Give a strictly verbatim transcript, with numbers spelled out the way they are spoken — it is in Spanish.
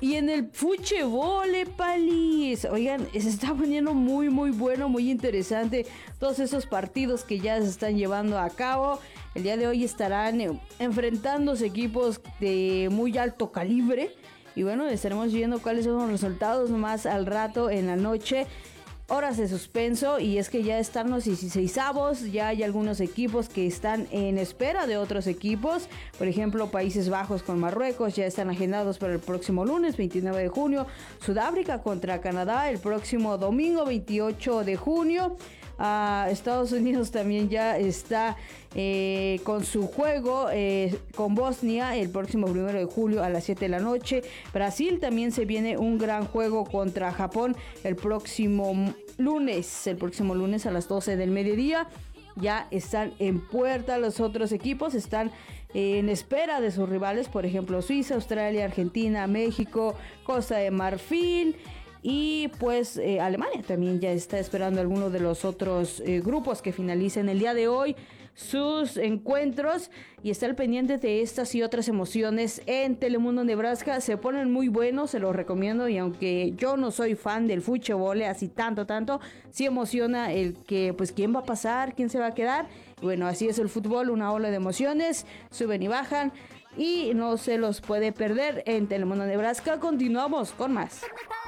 Y en el fuchevole, palis, oigan, se está poniendo muy, muy bueno, muy interesante todos esos partidos que ya se están llevando a cabo. El día de hoy estarán eh, enfrentándose equipos de muy alto calibre. Y bueno, estaremos viendo cuáles son los resultados más al rato en la noche. Horas de suspenso, y es que ya están los dieciseisavos, ya hay algunos equipos que están en espera de otros equipos. Por ejemplo, Países Bajos con Marruecos ya están agendados para el próximo lunes veintinueve de junio. Sudáfrica contra Canadá el próximo domingo veintiocho de junio. Uh, Estados Unidos también ya está eh, con su juego eh, con Bosnia el próximo primero de julio a las siete de la noche. Brasil también se viene un gran juego contra Japón el próximo lunes, el próximo lunes a las doce del mediodía. Ya están en puerta los otros equipos, están en espera de sus rivales, por ejemplo Suiza, Australia, Argentina, México, Costa de Marfil. Y pues eh, Alemania también ya está esperando algunos de los otros eh, grupos que finalicen el día de hoy sus encuentros, y está al pendiente de estas y otras emociones en Telemundo Nebraska. Se ponen muy buenos, se los recomiendo, y aunque yo no soy fan del fútbol así tanto, tanto, sí emociona el que pues quién va a pasar, quién se va a quedar. Y bueno, así es el fútbol, una ola de emociones, suben y bajan, y no se los puede perder en Telemundo Nebraska. Continuamos con más.